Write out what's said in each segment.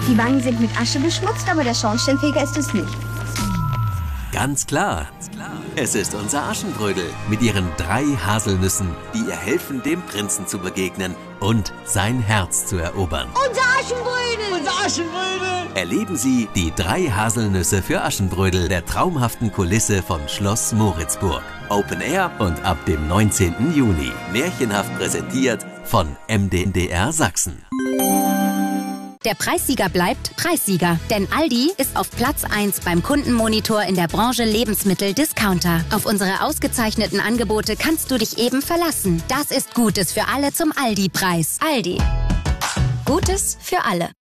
Die Wangen sind mit Asche beschmutzt, aber der Schornsteinfeger ist es nicht. Ganz klar. Es ist unser Aschenbrödel mit ihren 3 Haselnüssen, die ihr helfen, dem Prinzen zu begegnen und sein Herz zu erobern. Unser Aschenbrödel! Unser Aschenbrödel! Erleben Sie die 3 Haselnüsse für Aschenbrödel der traumhaften Kulisse von Schloss Moritzburg. Open Air und ab dem 19. Juni. Märchenhaft präsentiert von MDR Sachsen. Der Preissieger bleibt Preissieger, denn Aldi ist auf Platz 1 beim Kundenmonitor in der Branche Lebensmittel-Discounter. Auf unsere ausgezeichneten Angebote kannst du dich eben verlassen. Das ist Gutes für alle zum Aldi-Preis. Aldi. Gutes für alle.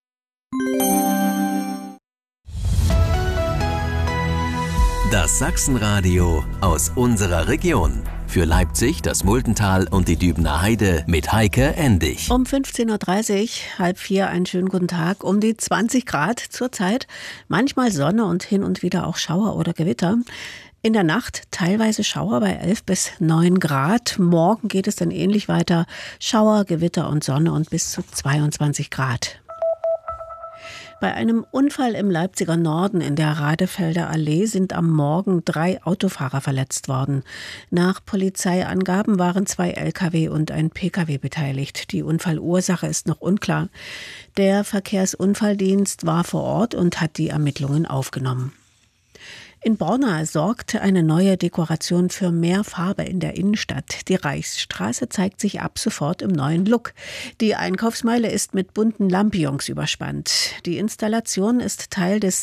Das Sachsenradio aus unserer Region. Für Leipzig, das Multental und die Dübener Heide mit Heike Endig. Um 15.30 Uhr, 3:30, einen schönen guten Tag. Um die 20 Grad zurzeit. Manchmal Sonne und hin und wieder auch Schauer oder Gewitter. In der Nacht teilweise Schauer bei 11 bis 9 Grad. Morgen geht es dann ähnlich weiter. Schauer, Gewitter und Sonne und bis zu 22 Grad. Bei einem Unfall im Leipziger Norden in der Radefelder Allee sind am Morgen 3 Autofahrer verletzt worden. Nach Polizeiangaben waren 2 Lkw und ein Pkw beteiligt. Die Unfallursache ist noch unklar. Der Verkehrsunfalldienst war vor Ort und hat die Ermittlungen aufgenommen. In Borna sorgt eine neue Dekoration für mehr Farbe in der Innenstadt. Die Reichsstraße zeigt sich ab sofort im neuen Look. Die Einkaufsmeile ist mit bunten Lampions überspannt. Die Installation ist Teil des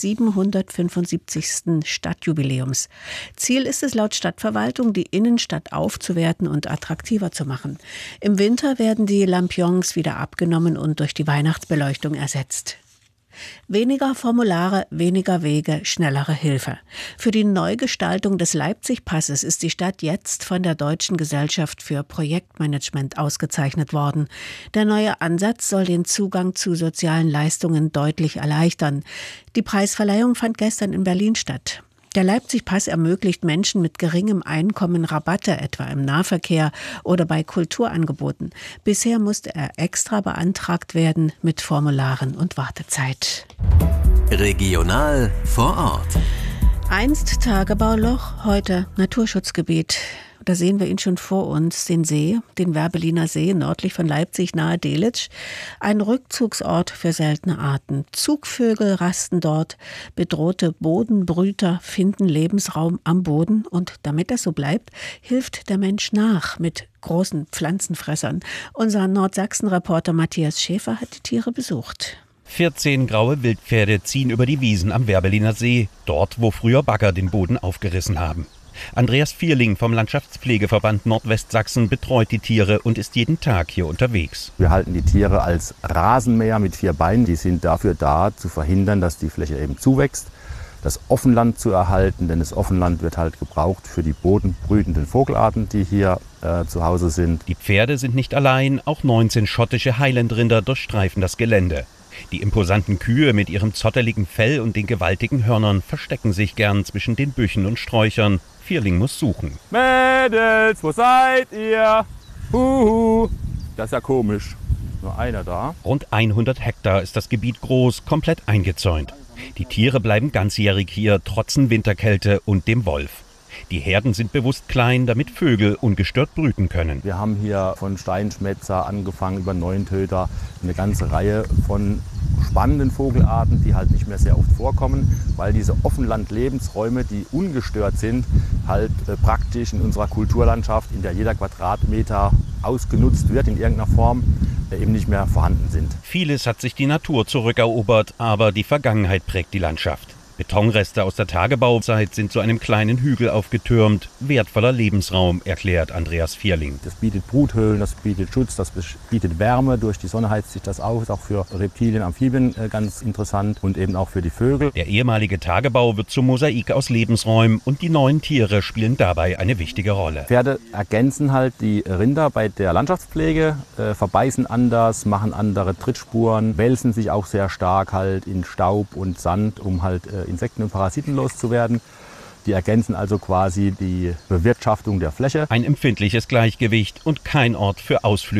775. Stadtjubiläums. Ziel ist es laut Stadtverwaltung, die Innenstadt aufzuwerten und attraktiver zu machen. Im Winter werden die Lampions wieder abgenommen und durch die Weihnachtsbeleuchtung ersetzt. Weniger Formulare, weniger Wege, schnellere Hilfe. Für die Neugestaltung des Leipzig-Passes ist die Stadt jetzt von der Deutschen Gesellschaft für Projektmanagement ausgezeichnet worden. Der neue Ansatz soll den Zugang zu sozialen Leistungen deutlich erleichtern. Die Preisverleihung fand gestern in Berlin statt. Der Leipzig-Pass ermöglicht Menschen mit geringem Einkommen Rabatte, etwa im Nahverkehr oder bei Kulturangeboten. Bisher musste er extra beantragt werden mit Formularen und Wartezeit. Regional vor Ort. Einst Tagebauloch, heute Naturschutzgebiet. Da sehen wir ihn schon vor uns, den See, den Werbeliner See, nördlich von Leipzig nahe Delitzsch. Ein Rückzugsort für seltene Arten. Zugvögel rasten dort, bedrohte Bodenbrüter finden Lebensraum am Boden. Und damit das so bleibt, hilft der Mensch nach mit großen Pflanzenfressern. Unser Nordsachsen-Reporter Matthias Schäfer hat die Tiere besucht. 14 graue Wildpferde ziehen über die Wiesen am Werbeliner See, dort, wo früher Bagger den Boden aufgerissen haben. Andreas Vierling vom Landschaftspflegeverband Nordwestsachsen betreut die Tiere und ist jeden Tag hier unterwegs. Wir halten die Tiere als Rasenmäher mit 4 Beinen. Die sind dafür da, zu verhindern, dass die Fläche eben zuwächst, das Offenland zu erhalten, denn das Offenland wird halt gebraucht für die bodenbrütenden Vogelarten, die hier zu Hause sind. Die Pferde sind nicht allein, auch 19 schottische Highland-Rinder durchstreifen das Gelände. Die imposanten Kühe mit ihrem zotteligen Fell und den gewaltigen Hörnern verstecken sich gern zwischen den Büschen und Sträuchern. Vierling muss suchen. Mädels, wo seid ihr? Huhu. Das ist ja komisch. Nur einer da. Rund 100 Hektar ist das Gebiet groß, komplett eingezäunt. Die Tiere bleiben ganzjährig hier, trotzen Winterkälte und dem Wolf. Die Herden sind bewusst klein, damit Vögel ungestört brüten können. Wir haben hier von Steinschmätzer angefangen über Neuntöter eine ganze Reihe von spannenden Vogelarten, die halt nicht mehr sehr oft vorkommen, weil diese Offenland-Lebensräume, die ungestört sind, halt praktisch in unserer Kulturlandschaft, in der jeder Quadratmeter ausgenutzt wird in irgendeiner Form, eben nicht mehr vorhanden sind. Vieles hat sich die Natur zurückerobert, aber die Vergangenheit prägt die Landschaft. Betonreste aus der Tagebauzeit sind zu einem kleinen Hügel aufgetürmt. Wertvoller Lebensraum, erklärt Andreas Vierling. Das bietet Bruthöhlen, das bietet Schutz, das bietet Wärme. Durch die Sonne heizt sich das auf. Ist auch für Reptilien, Amphibien ganz interessant und eben auch für die Vögel. Der ehemalige Tagebau wird zum Mosaik aus Lebensräumen und die neuen Tiere spielen dabei eine wichtige Rolle. Pferde ergänzen halt die Rinder bei der Landschaftspflege, verbeißen anders, machen andere Trittspuren, wälzen sich auch sehr stark halt in Staub und Sand, um halt Insekten und Parasiten loszuwerden. Die ergänzen also quasi die Bewirtschaftung der Fläche. Ein empfindliches Gleichgewicht und kein Ort für Ausflüge